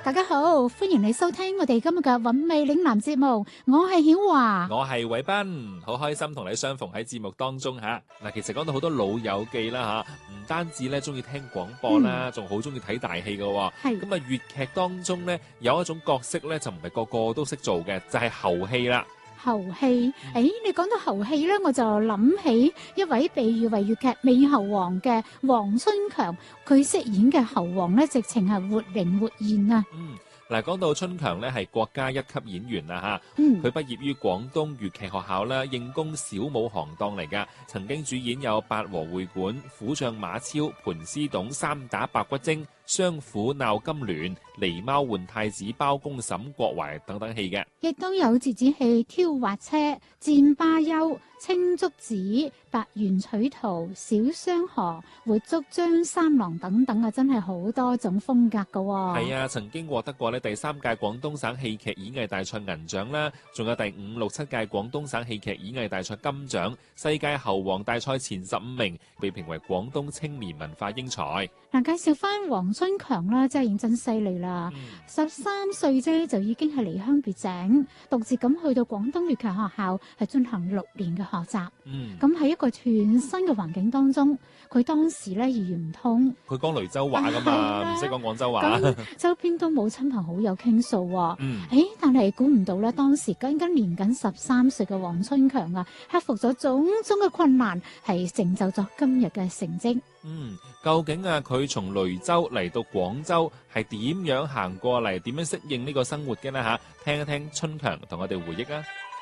大家好，歡迎你收聽我哋今日嘅韻味嶺南節目，我係曉華， 我係偉斌，好開心同你相逢喺節目當中吓。嗱，其實講到好多老友記啦吓，唔單止咧中意聽廣播啦，仲好中意睇大戲噶。 係咁啊，粵劇當中咧有一種角色咧就唔係個個都識做嘅，就係猴戲啦。 猴戲，你講到猴戲咧，我就諗起一位被譽為粵劇美猴王嘅黃春強，佢飾演嘅猴王咧，直情係活靈活現啊！ 嗱，講到春強咧係國家一級演員啦吓，佢畢業於廣東粵劇學校啦，應公小武行當嚟噶，曾經主演有八和會館、虎將馬超、盤絲洞、三打白骨精、雙虎鬧金鑾、狸貓換太子、包公審郭淮等等戲嘅， 亦都有折子戲、挑滑車、戰巴丘、青竹子、白猿取桃、小雙河、活捉張三郎等等啊，真係好多種風格噶。 係啊，曾經獲得過第3屆廣東省戲劇演藝大賽銀獎啦，仲有第5、6、7屆廣東省戲劇演藝大賽金獎，世界猴王大賽前15名，被評為廣東青年文化英才。 嗱，介紹翻黃春強啦，真係認真犀利啦！13歲啫就已經係離鄉別井，獨自咁去到廣東粵劇學校係進行6年嘅學習。咁喺一個全新嘅環境當中，佢當時咧語言唔通， 佢講雷州話噶嘛，唔識講廣州話。 周邊都冇親朋好友傾訴喎。但係估唔到咧，當時僅年僅13歲嘅黃春強啊，克服咗種種嘅困難，係成就咗今日嘅成績。 究竟啊，佢從雷州嚟到廣州係點樣行過嚟，點樣適應呢個生活嘅呢？吓，聽一聽春強同我哋回憶啊！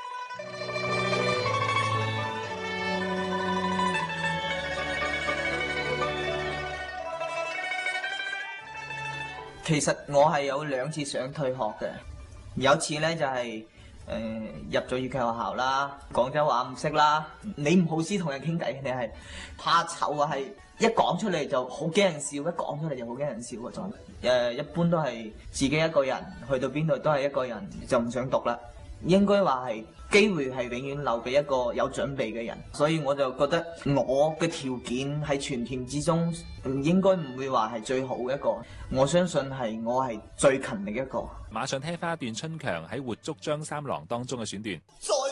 其實我係有2次想退學嘅，有一次呢就係入咗粵劇學校啦，廣州話唔識啦，你唔好意思同人傾偈，你係怕醜啊，係一講出嚟就好驚人笑，一講出嚟就好驚人笑嗰種。一般都係自己一個人，去到邊度都係一個人，就唔想讀啦。應該話係機會係永遠留俾一個有準備嘅人，所以我就覺得我嘅條件喺全團之中應該唔會話係最好嘅一個，我相信係我係最勤力一個。 馬上聽翻一段春強喺活捉張三郎當中嘅選段。